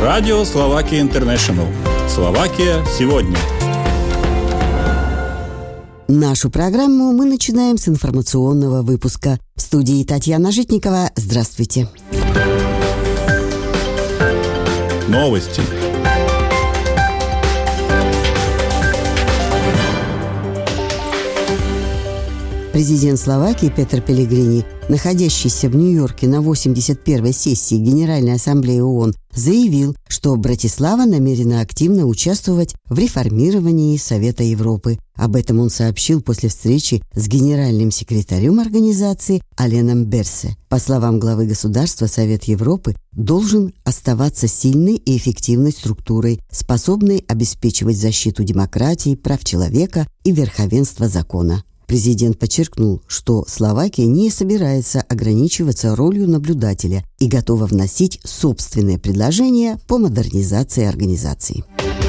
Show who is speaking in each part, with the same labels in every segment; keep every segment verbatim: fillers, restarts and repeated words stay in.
Speaker 1: Радио Словакия Интернешнл. Словакия сегодня.
Speaker 2: Нашу программу мы начинаем с информационного выпуска. В студии Татьяна Житникова. Здравствуйте.
Speaker 1: Новости.
Speaker 2: Президент Словакии Петер Пелегрини, находящийся в Нью-Йорке на восемьдесят первой сессии Генеральной Ассамблеи ООН, заявил, что Братислава намерена активно участвовать в реформировании Совета Европы. Об этом он сообщил после встречи с генеральным секретарем организации Аленом Берсе. По словам главы государства, Совет Европы должен оставаться сильной и эффективной структурой, способной обеспечивать защиту демократии, прав человека и верховенства закона. Президент подчеркнул, что Словакия не собирается ограничиваться ролью наблюдателя и готова вносить собственные предложения по модернизации организации.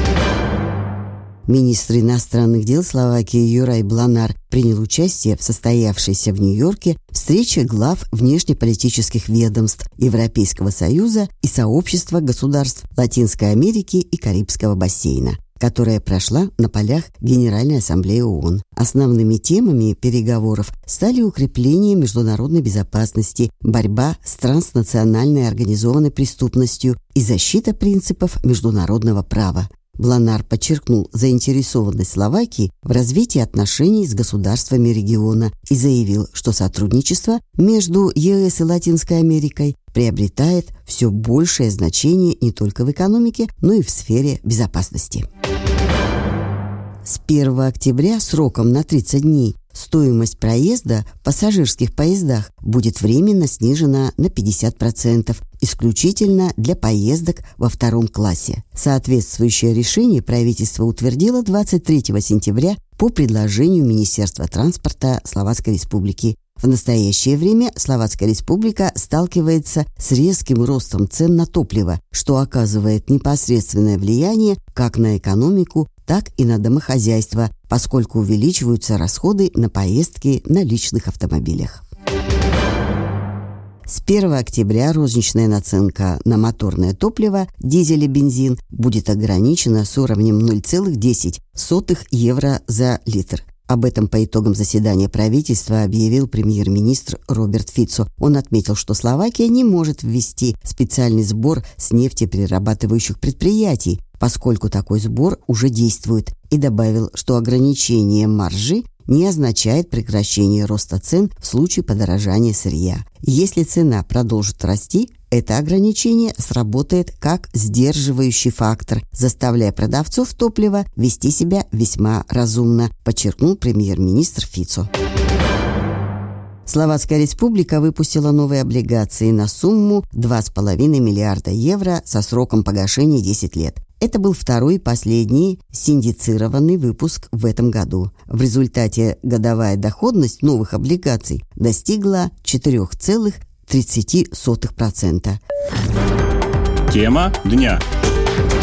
Speaker 2: Министр иностранных дел Словакии Юрай Бланар принял участие в состоявшейся в Нью-Йорке встрече глав внешнеполитических ведомств Европейского Союза и сообщества государств Латинской Америки и Карибского бассейна, которая прошла на полях Генеральной Ассамблеи ООН. Основными темами переговоров стали укрепление международной безопасности, борьба с транснациональной организованной преступностью и защита принципов международного права. Бланар подчеркнул заинтересованность Словакии в развитии отношений с государствами региона и заявил, что сотрудничество между ЕС и Латинской Америкой приобретает все большее значение не только в экономике, но и в сфере безопасности. С первого октября сроком на тридцать дней стоимость проезда в пассажирских поездах будет временно снижена на пятьдесят процентов, исключительно для поездок во втором классе. Соответствующее решение правительство утвердило двадцать третьего сентября по предложению Министерства транспорта Словацкой Республики. В настоящее время Словацкая Республика сталкивается с резким ростом цен на топливо, что оказывает непосредственное влияние как на экономику, так и на домохозяйство, поскольку увеличиваются расходы на поездки на личных автомобилях. С первого октября розничная наценка на моторное топливо, дизель и бензин будет ограничена с уровнем ноль целых десять сотых евро за литр. Об этом по итогам заседания правительства объявил премьер-министр Роберт Фицо. Он отметил, что Словакия не может ввести специальный сбор с нефтеперерабатывающих предприятий, поскольку такой сбор уже действует, и добавил, что ограничение маржи не означает прекращение роста цен в случае подорожания сырья. Если цена продолжит расти, это ограничение сработает как сдерживающий фактор, заставляя продавцов топлива вести себя весьма разумно, подчеркнул премьер-министр Фицо. Словацкая Республика выпустила новые облигации на сумму два с половиной миллиарда евро со сроком погашения десять лет. Это был второй и последний синдицированный выпуск в этом году. В результате годовая доходность новых облигаций достигла четыре целых тридцать сотых процента.
Speaker 1: Тема дня.